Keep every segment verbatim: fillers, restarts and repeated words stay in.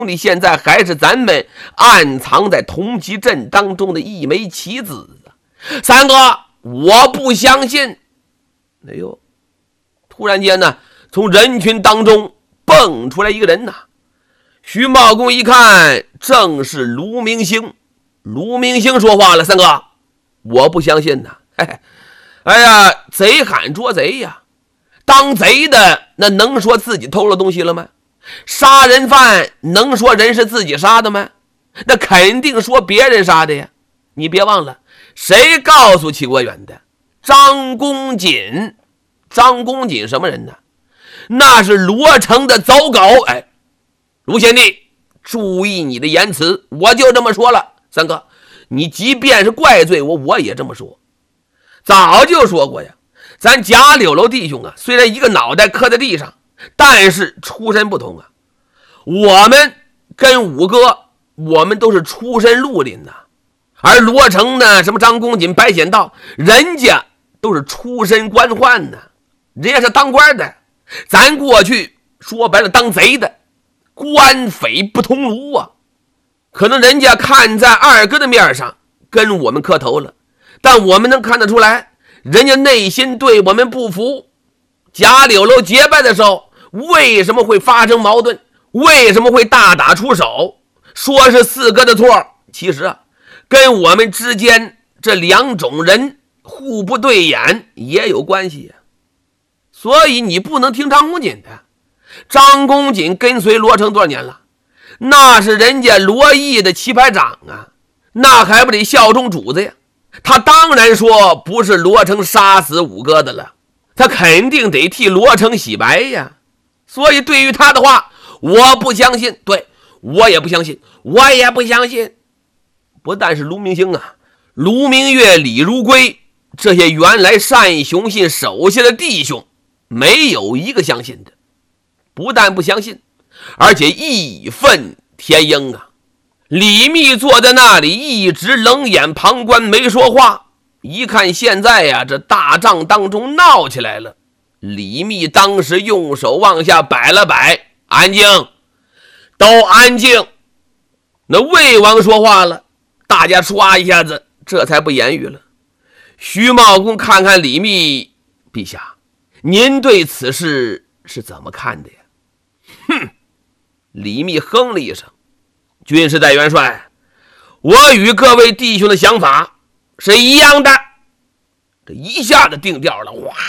弟现在还是咱们暗藏在同济镇当中的一枚棋子啊！三哥，我不相信！哎呦，突然间呢，从人群当中蹦出来一个人呐。徐茂公一看，正是卢明星。卢明星说话了：“三哥，我不相信呐！嘿嘿，哎呀，贼喊捉贼呀！当贼的那能说自己偷了东西了吗？杀人犯能说人是自己杀的吗？那肯定说别人杀的呀！你别忘了，谁告诉齐国远的？张公瑾。张公瑾什么人呢？那是罗成的走狗！哎，卢贤弟，注意你的言辞，我就这么说了。三哥，你即便是怪罪我，我也这么说。早就说过呀，咱贾柳楼弟兄啊，虽然一个脑袋磕在地上，但是出身不同啊。我们跟五哥，我们都是出身绿林呐，而罗成呢，什么张公瑾、白显道，人家都是出身官宦呢，人家是当官的，咱过去说白了当贼的，官匪不同炉啊。可能人家看在二哥的面上跟我们磕头了，但我们能看得出来，人家内心对我们不服。贾柳楼结拜的时候，为什么会发生矛盾？为什么会大打出手？说是四哥的错，其实啊，跟我们之间这两种人互不对眼也有关系啊。所以你不能听张公瑾的。张公瑾跟随罗成多少年了？那是人家罗毅的棋牌长啊，那还不得效忠主子呀？他当然说不是罗成杀死五哥的了，他肯定得替罗成洗白呀。所以对于他的话，我不相信，对，我也不相信，我也不相信。不但是卢明星啊，卢明月、李如归这些原来单雄信手下的弟兄，没有一个相信的。不但不相信，而且义愤填膺啊！李密坐在那里一直冷眼旁观，没说话。一看现在呀、啊，这大仗当中闹起来了，李密当时用手往下摆了摆，安静，都安静。那魏王说话了，大家唰一下子，这才不言语了。徐茂公看看李密，陛下，您对此事是怎么看的呀？哼！李密哼了一声，军师代元帅，我与各位弟兄的想法是一样的。这一下子定调了，哇！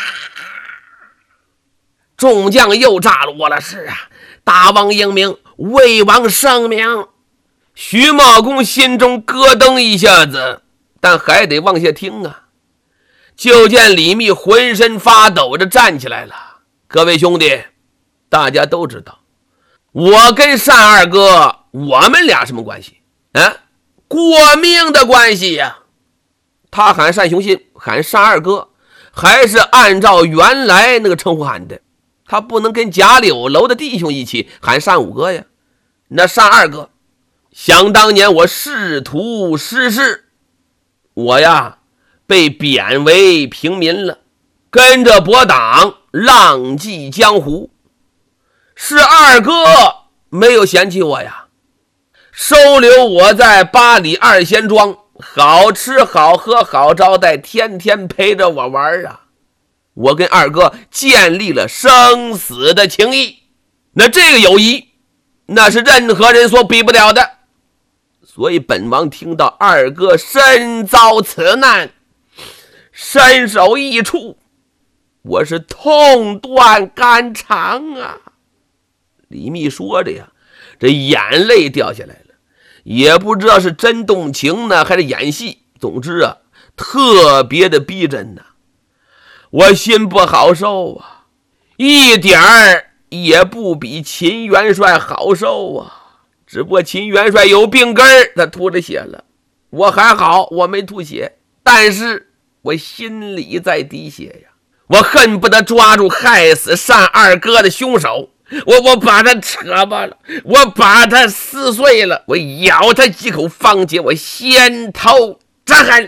众将又炸了，我了是啊！大王英明，魏王圣明。徐茂公心中咯噔一下子，但还得往下听啊。就见李密浑身发抖着站起来了。各位兄弟，大家都知道，我跟单二哥，我们俩什么关系啊？过命的关系呀、啊！他喊单雄信，喊单二哥，还是按照原来那个称呼喊的。他不能跟贾柳楼的弟兄一起喊单五哥呀。那单二哥，想当年我仕途失势，我呀被贬为平民了，跟着伯党浪迹江湖。是二哥没有嫌弃我呀，收留我在八里二仙庄，好吃好喝好招待，天天陪着我玩啊。我跟二哥建立了生死的情谊，那这个友谊那是任何人所比不了的。所以本王听到二哥身遭此难，身首异处，我是痛断肝肠啊。李密说着呀，这眼泪掉下来了，也不知道是真动情呢还是演戏，总之啊特别的逼真呐、啊。我心不好受啊，一点儿也不比秦元帅好受啊。只不过秦元帅有病根儿，他吐着血了，我还好，我没吐血，但是我心里在滴血呀。我恨不得抓住害死单二哥的凶手，我我把他扯巴了，我把他撕碎了，我咬他几口，方解我先头之恨。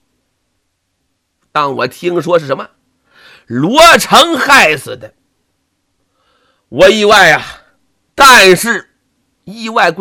当我听说是什么罗成害死的，我意外啊，但是意外